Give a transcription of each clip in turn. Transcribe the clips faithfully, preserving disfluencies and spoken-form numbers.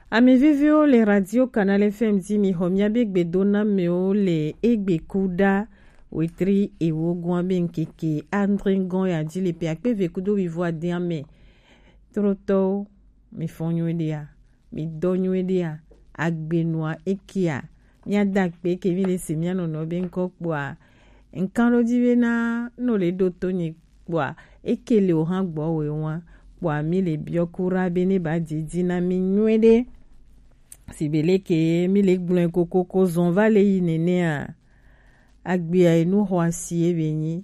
Ami vivio le radio canal F M di mi homia begbe dona meo le egbe kuda wetri ewo gwambe nkeke andringon ya di le pe akpe vekudo vivo adiame troto mi fonyo dia mi donyo dia agbenua ekia mi adakpe ke mi le semia no no ben ko kwa nkan lo di na no le do to ni kwa ekele o han gbo we won kwa mi le biokura be ne ba didi na mi nwede sibele ke mi le gblen koko ko zon va le yinene a agbe a enu ho asi ebenyi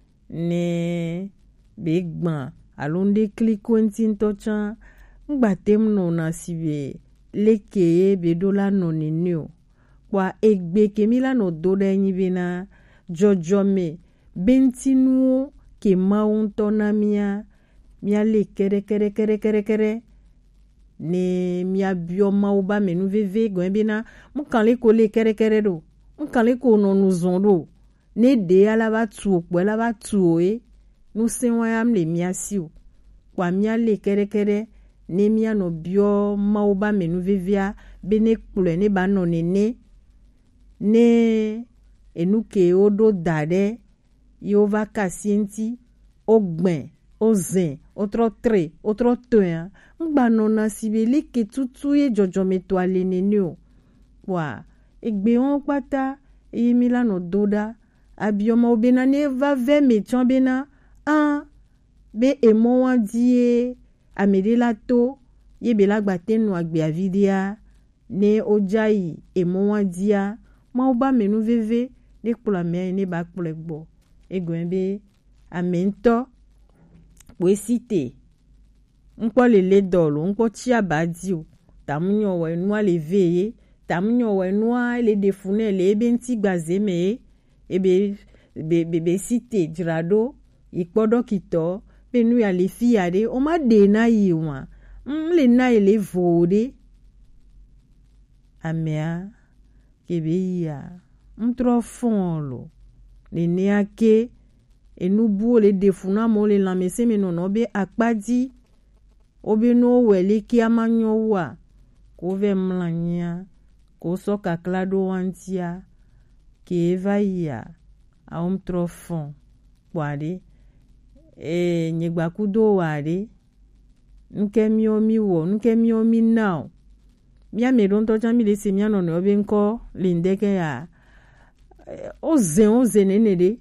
ne be gban alonde kliko ntin to chan ngba tem no na sibe leke be do la no ni ni o kwa egbe ke mi la no do de yin be na jojo me bentinu ke maunto na mia mia le kere kere kere kere kere ne mia bioma uba menu veve gwembina mukale ko le kere kere do mukale ko no nuzon do ne de ala ba tu opo ala ba tu e nu se wa am le mia si o kwa mia le kere kere ne mia no bio ma uba menu vevia bene kule ne ba no ne ne ne enuke odo dade yo va kasienti ogben ozen otro tre otro toya ngba nona sibele ke tutu ye jojo metwale nenio wa egbe on pata e milano doda abioma obena ne va ve metion bena an be emo wan die amede lato ye be lagba tenu agbe avidia ne ojai emo wan dia ma oba menu veve de kula me ne ba kplegbo egwembe amento wesite nkpo le le dolo nkpo chia badio tamunyo we nwa le veye tamunyo we nwa le defune le benti gbazeme ebe be be be site dirado ikpodo kito benu ya le fiade o ma de na yiwa mle na le vode amea kebe ya mtro fonlo le neake enubu le defuna mo le lamese me no no be akpadi obe no wele ki amanyo wa ko ve mlanya ko soka klado wantia ke vaia a um trofon kwade e nyegba kudo wade nke mi omi wo nke mi omi now mia me don to jami le semia no no be nko le ndeke ya o zen o zen enede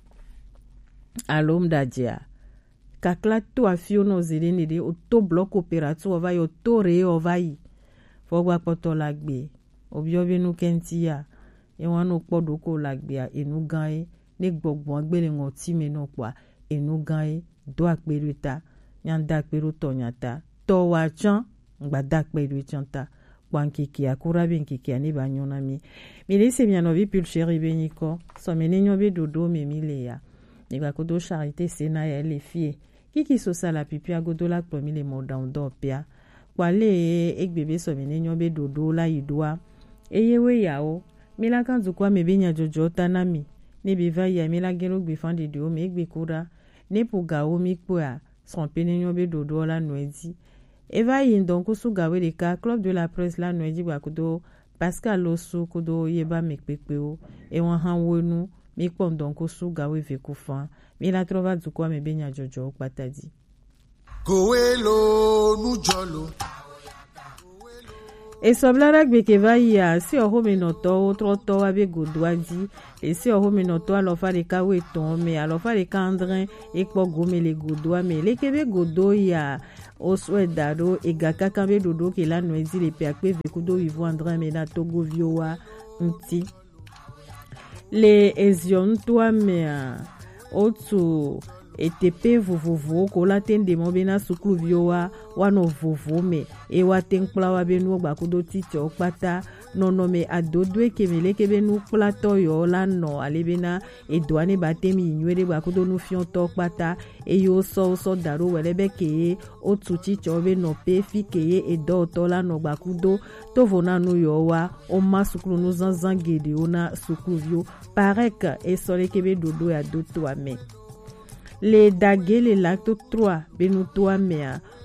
alom dadia kakla to afio no zedene de o to bloc opératoire o vai o to re o vai fo gba poto lagbe obi obi nu kentia e won no podo ko lagbe a enu gan e ne gbogbo agbele won ti me no pa enu gan e do aperuta nyanda peruto nyata to wa chan ngba da peru chanta kwankiki akura benkiki ani banyona mi mi lese mi anovi pul chéri beniko so menenyo be dodo me mileya Nigba kodo charité sena ya les filles. Kiki sosa la pipi agodo la promi le modan do pia. Kwale ek bebe so menenyo be dodo la idwa. Eyewe yao. Mila kanzu kwa mebenya jojo tanami. Ne beva ya mila gero gbefande de o me ek bekura. Ne puga o mi kwa. Son penenyo be dodo la noedi. Eva yin donc su gawe de ka club de la presse la noedi ba kodo Pascal Osu kodo yeba mekpekpe o. E wan han wonu. Mi pom donc su gawe vekufan mi la trova dzukwa me benya jojo patadi Kowelo nujolo e soblara gbe ke va ya si o home no to otro to abe godwadi e si o home no to alo fa de ka we ton me alo fa de ka andrin e po gome le godwa me le kebe godo ya o swedado e gaka kambe dodo ke la noezi le pe akpe vekudo vivo andrin me na togo viowa nti le ezion toi mea otu etepe vovovo ko la tende mo bena suklu viowa wano vovo me e wa tenkpla wa benu gba kudo ticho pata nono me adodwe kemele ke benu plato yo la no ale bena e doane batemi nywede gba kudo nu fion to pata e yo so so daro welebe ke otu ticho be no pe fi ke e do to la no gba kudo to vona nu yo wa o ma suklu nu zanzan gede ona suklu vio parek e sole ke be dodo ya do to ame le dage le lacto trois benu toi mea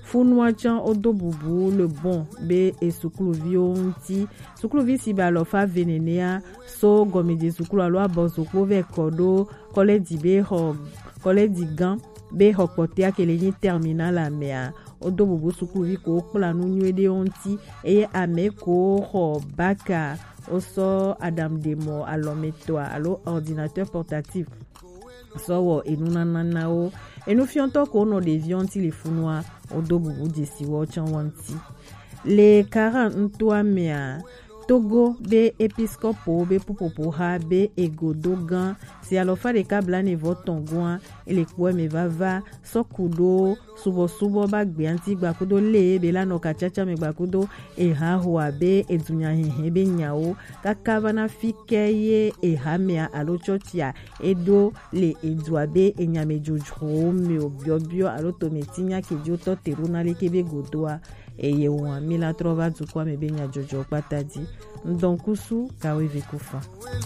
funua chan odo bubu le bon be e sukuluvi onti sukuluvi si ba lo fa venenea so gomidi sukulu alo abo sukulu ve kodo kole di be ho kole di gan be ho potea kele ni terminal la mea odo bubu sukuluvi ko planu nyede onti e ame ko ho baka oso Adam Demo alo metoa alo ordinateur portatif so enuna nanao enu fionto ko no de vionti le funua odo bubu desi wo chan wanti le quarante-trois mea Togo be episcopo be popopo ha be egodogan si alofa de kabla ne votongwa ele kwe me vava sokudo subo subo ba gbe anti gbakudo le be la no kachacha me gbakudo e ha hoa be edunya hehe be nyao kakava na fikeye e ha mea alo chotia edo le edua be enyame jojro me obiobio alo tometinya kejo to teruna le kebe godoa eye wa mila trova tukwa me benya jojo patadi ndonkusu kawe vekufa.